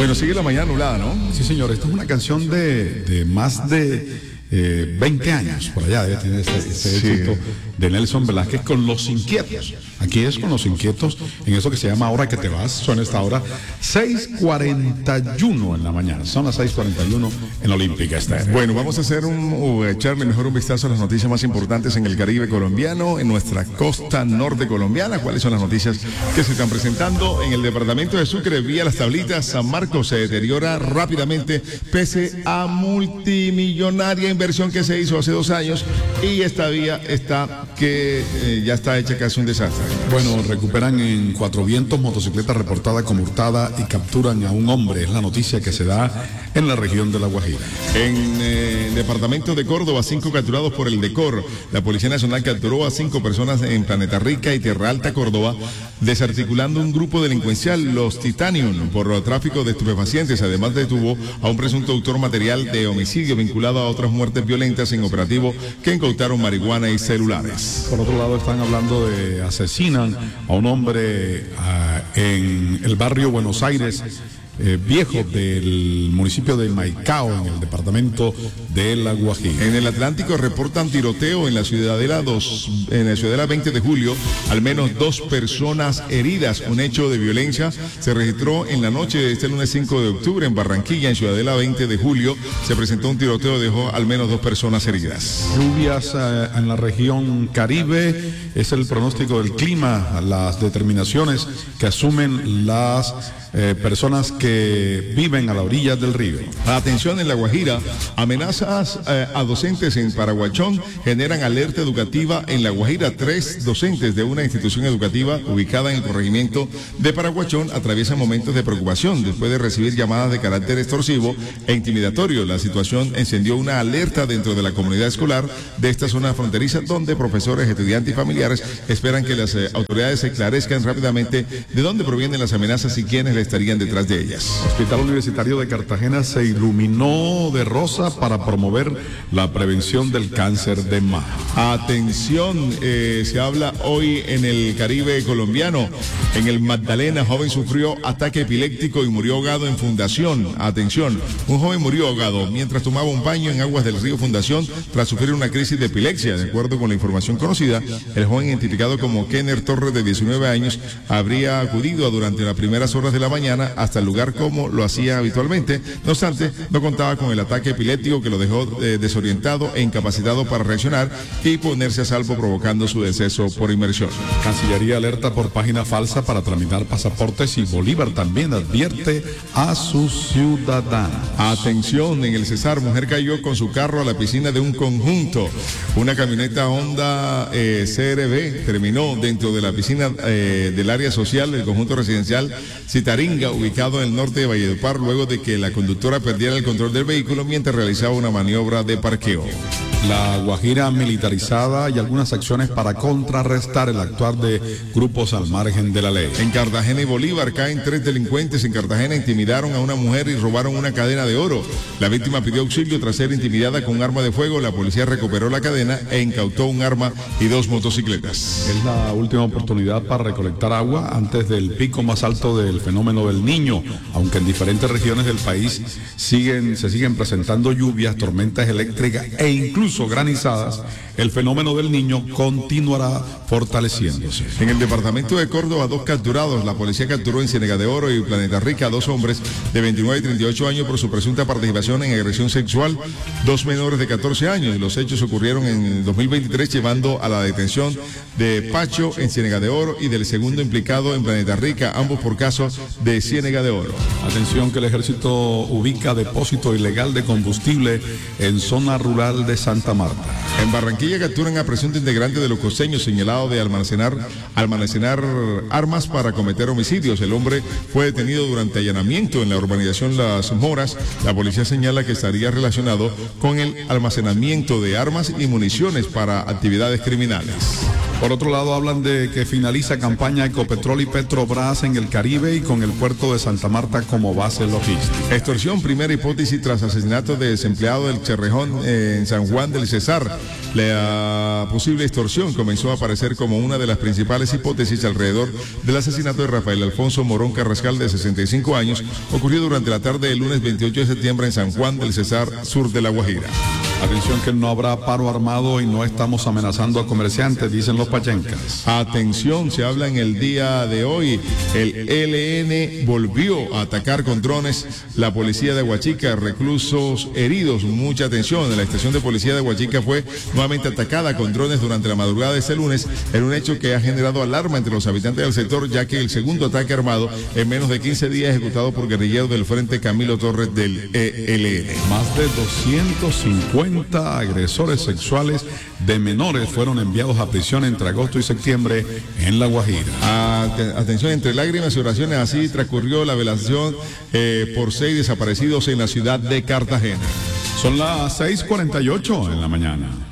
Bueno, sigue la mañana nublada, ¿no? Sí, señor, esta es una canción de más de 20 años, por allá debe tener ese éxito de Nelson Velázquez con Los Inquietos. Aquí es con Los Inquietos, en eso que se llama Ahora que te vas, son esta hora 6:41 en la mañana, son las 6:41 en Olímpica Estéreo. Bueno, vamos a echarle mejor un vistazo a las noticias más importantes en el Caribe colombiano, en nuestra costa norte colombiana. ¿Cuáles son las noticias que se están presentando? En el departamento de Sucre, vía Las Tablitas, San Marcos se deteriora rápidamente pese a multimillonaria inversión que se hizo hace 2 años, y esta vía ya está hecha casi un desastre. Bueno, recuperan en Cuatro Vientos motocicleta reportada como hurtada y capturan a un hombre. Es la noticia que se da en la región de La Guajira. En el departamento de Córdoba, 5 capturados por el DECOR. La Policía Nacional capturó a 5 personas en Planeta Rica y Tierra Alta, Córdoba, desarticulando un grupo delincuencial, los Titanium, por tráfico de estupefacientes. Además, detuvo a un presunto autor material de homicidio vinculado a otras muertes violentas en operativo que incautaron marihuana y celulares. Por otro lado, están hablando de asesinan a un hombre en el barrio Buenos Aires Viejo del municipio de Maicao, en el departamento de La Guajira. En el Atlántico reportan tiroteo en la Ciudadela 20 de julio, al menos 2 personas heridas. Un hecho de violencia se registró en la noche de este lunes 5 de octubre en Barranquilla. En Ciudadela 20 de julio se presentó un tiroteo, dejó al menos 2 personas heridas. Lluvias en la región Caribe, es el pronóstico del clima, las determinaciones que asumen las personas que viven a la orilla del río. Atención en La Guajira, amenazas a docentes en Paraguachón generan alerta educativa en La Guajira. 3 docentes de una institución educativa ubicada en el corregimiento de Paraguachón atraviesan momentos de preocupación después de recibir llamadas de carácter extorsivo e intimidatorio. La situación encendió una alerta dentro de la comunidad escolar de esta zona fronteriza, donde profesores, estudiantes y familiares esperan que las autoridades se esclarezcan rápidamente de dónde provienen las amenazas y quiénes estarían detrás de ellas. Hospital Universitario de Cartagena se iluminó de rosa para promover la prevención del cáncer de mama. Atención, se habla hoy en el Caribe colombiano. En el Magdalena, joven sufrió ataque epiléptico y murió ahogado en Fundación. Atención, un joven murió ahogado mientras tomaba un baño en aguas del río Fundación tras sufrir una crisis de epilepsia. De acuerdo con la información conocida, el joven, identificado como Kenner Torres, de 19 años, habría acudido durante las primeras horas de la mañana hasta el lugar como lo hacía habitualmente. No obstante, no contaba con el ataque epiléptico que lo dejó desorientado e incapacitado para reaccionar y ponerse a salvo, provocando su deceso por inmersión. Cancillería alerta por página falsa para tramitar pasaportes, y Bolívar también advierte a sus ciudadanos. Atención, en el Cesar, mujer cayó con su carro a la piscina de un conjunto. Una camioneta Honda CRB terminó dentro de la piscina del área social del conjunto residencial Citaringa, ubicado en el norte de Valledupar, luego de que la conductora perdiera el control del vehículo mientras realizaba una maniobra de parqueo. La Guajira militarizada y algunas acciones para contrarrestar el actuar de grupos al margen de la ley. En Cartagena y Bolívar caen 3 delincuentes. En Cartagena intimidaron a una mujer y robaron una cadena de oro. La víctima pidió auxilio tras ser intimidada con un arma de fuego. La policía recuperó la cadena e incautó un arma y 2 motocicletas. Es la última oportunidad para recolectar agua antes del pico más alto del fenómeno del Niño, aunque en diferentes regiones del país se siguen presentando lluvias, tormentas eléctricas e incluso granizadas. El fenómeno del Niño continuará fortaleciéndose. En el departamento de Córdoba, 2 capturados. La policía capturó en Ciénega de Oro y Planeta Rica a 2 hombres de 29 y 38 años por su presunta participación en agresión sexual, 2 menores de 14 años. Los hechos ocurrieron en el 2023, llevando a la detención de Pacho en Ciénega de Oro y del segundo implicado en Planeta Rica, ambos por casos de Ciénega de Oro. Atención, que el ejército ubica depósito ilegal de combustible en zona rural de Santa Marta. En Barranquilla capturan a presunto integrante de los costeños señalado de almacenar armas para cometer homicidios. El hombre fue detenido durante allanamiento en la urbanización Las Moras. La policía señala que estaría relacionado con el almacenamiento de armas y municiones para actividades criminales. Por otro lado, hablan de que finaliza campaña Ecopetrol y Petrobras en el Caribe y con el puerto de Santa Marta Marta como base logística. Extorsión, primera hipótesis tras asesinato de desempleado del Cerrejón en San Juan del Cesar. La posible extorsión comenzó a aparecer como una de las principales hipótesis alrededor del asesinato de Rafael Alfonso Morón Carrascal, de 65 años, ocurrido durante la tarde del lunes 28 de septiembre en San Juan del Cesar, sur de La Guajira. Atención que no habrá paro armado y no estamos amenazando a comerciantes, dicen los pachencas. Atención, se habla en el día de hoy. El ELN volvió a atacar con drones la policía de Huachica, reclusos heridos. Mucha atención, la estación de policía de Huachica fue nuevamente atacada con drones durante la madrugada de este lunes, en un hecho que ha generado alarma entre los habitantes del sector, ya que el segundo ataque armado en menos de 15 días ejecutado por guerrilleros del Frente Camilo Torres del ELN. Más de 250 agresores sexuales de menores fueron enviados a prisión entre agosto y septiembre en La Guajira. Atención, entre lágrimas y oraciones, así transcurrió la velación por 6 desaparecidos en la ciudad de Cartagena. Son las 6:48 en la mañana.